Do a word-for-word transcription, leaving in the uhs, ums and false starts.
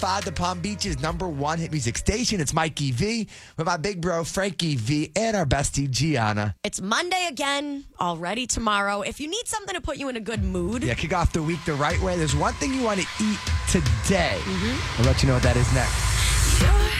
five, the Palm Beach's number one hit music station. It's Mikey V with my big bro, Frankie V, and our bestie, Gianna. It's Monday again, already tomorrow. If you need something to put you in a good mood. Yeah, kick off the week the right way. There's one thing you want to eat today. Mm-hmm. I'll let you know what that is next. You're